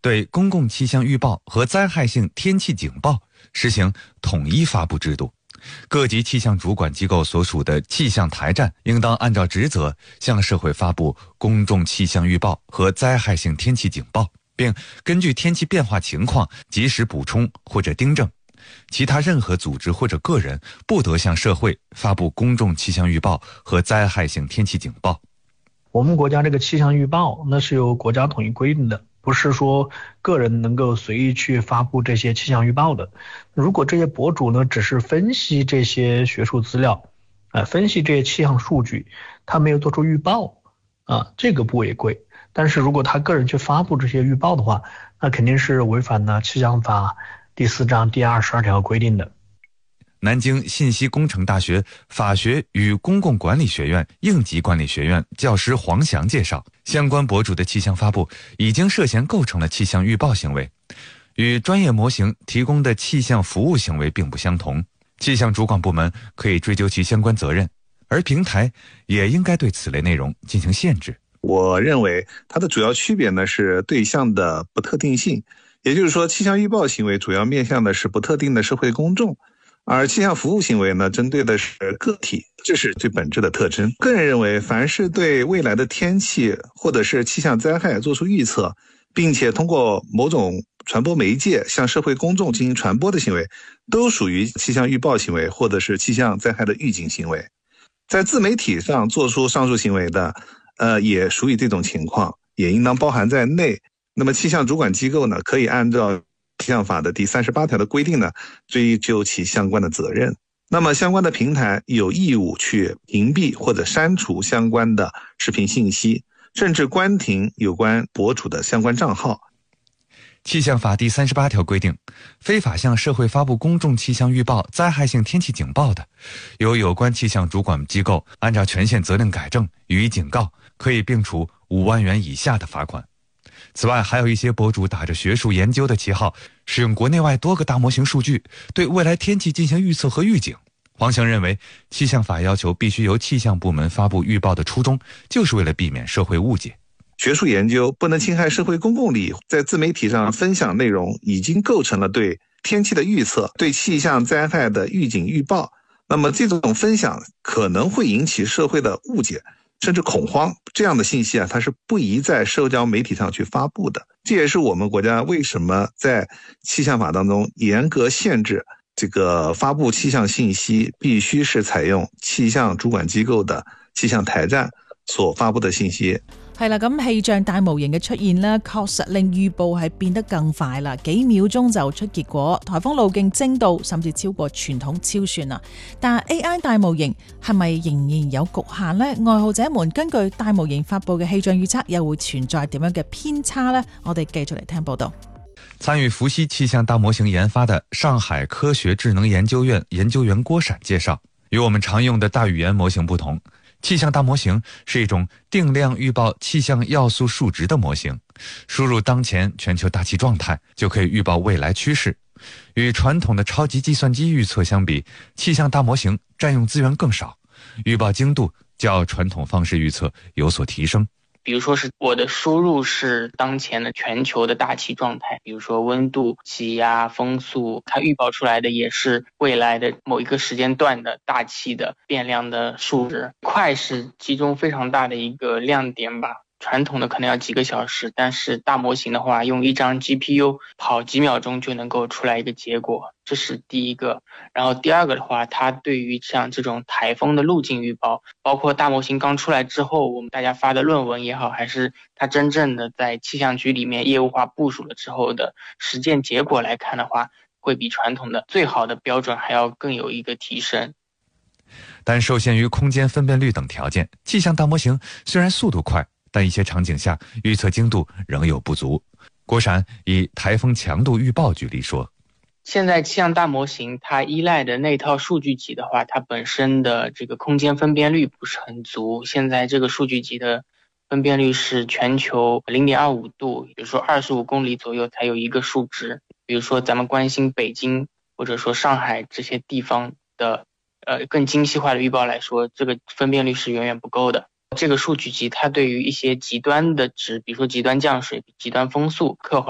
对公共气象预报和灾害性天气警报实行统一发布制度。各级气象主管机构所属的气象台站应当按照职责向社会发布公众气象预报和灾害性天气警报，并根据天气变化情况及时补充或者订正。其他任何组织或者个人不得向社会发布公众气象预报和灾害性天气警报。 我们国家这个气象预报那是由国家统一规定的，不是说个人能够随意去发布这些气象预报的。如果这些博主呢只是分析这些学术资料，分析这些气象数据，他没有做出预报这个不违规。但是如果他个人去发布这些预报的话，那肯定是违反了气象法第4章第22条规定的。 南京信息工程大学法学与公共管理学院应急管理学院教师黄翔介绍，相关博主的气象发布已经涉嫌构成了气象预报行为，与专业模型提供的气象服务行为并不相同。气象主管部门可以追究其相关责任，而平台也应该对此类内容进行限制。 我认为它的主要区别呢是对象的不特定性，也就是说气象预报行为主要面向的是不特定的社会公众，而气象服务行为呢针对的是个体，这是最本质的特征。个人认为，凡是对未来的天气或者是气象灾害做出预测，并且通过某种传播媒介向社会公众进行传播的行为，都属于气象预报行为或者是气象灾害的预警行为。在自媒体上做出上述行为的也属于这种情况，也应当包含在内。那么气象主管机构呢，可以按照气象法的第38条的规定呢，追究其相关的责任。那么相关的平台有义务去屏蔽或者删除相关的视频信息，甚至关停有关博主的相关账号。 气象法第38条规定，非法向社会发布公众气象预报、灾害性天气警报的，由有关气象主管机构按照权限责令改正，予以警告，可以并处5万元以下的罚款。此外，还有一些博主打着学术研究的旗号，使用国内外多个大模型数据，对未来天气进行预测和预警。黄翔认为，气象法要求必须由气象部门发布预报的初衷，就是为了避免社会误解。 学术研究不能侵害社会公共利益，在自媒体上分享内容已经构成了对天气的预测、对气象灾害的预警预报。那么这种分享可能会引起社会的误解甚至恐慌，这样的信息它是不宜在社交媒体上去发布的。这也是我们国家为什么在气象法当中严格限制这个发布气象信息必須是採用氣象主管機構的氣象台站所發布的信息。 係啦，咁氣象大模型嘅出現呢，確實令預報係變得更快啦，幾秒鐘就出結果，颱風路徑精度甚至超過傳統超算啦。但 AI 大模型係咪仍然有局限呢？愛好者們根據大模型發布嘅氣象預測又會存在點樣嘅偏差呢？我哋繼續嚟聽報道。 參與伏羲氣象大模型研發的上海科學智能研究院研究員郭閃介紹，與我們常用的大語言模型不同，氣象大模型是一種定量預報氣象要素數值的模型，輸入當前全球大氣狀態就可以預報未來趨勢。與傳統的超級計算機預測相比，氣象大模型佔用資源更少，預報精度較傳統方式預測有所提升。 比如說是我的輸入是當前的全球的大氣狀態，比如說溫度、氣壓、風速，它預報出來的也是未來的某一個時間段的大氣的變量的數值。快是其中非常大的一個亮點吧。傳統的可能要幾個小時，但是大模型的話，用一張 GPU 跑幾秒鐘就能夠出來一個結果，這是第一個。然後第二個的話，它對於像這種颱風的路徑預報，包括大模型剛出來之後，我們大家發的論文也好，還是它真正的在氣象局裡面業務化部署了之後的實踐結果來看的話，會比傳統的最好的標準還要更有一個提升。 但受限於空間分辨率等條件，氣象大模型雖然速度快，但一些場景下預測精度仍有不足。郭閃以颱風強度預報舉例說， 現在氣象大模型它依賴的那套數據集的話，它本身的這個空間分辨率不是很足。現在這個數據集的分辨率是全球 0.25 度，比如說25公里左右才有一個數值。比如說咱們關心北京或者說上海這些地方的更精細化的預報來說，這個分辨率是遠遠不夠的。這個數據集它對於一些極端的值，比如說極端降水、極端風速刻畫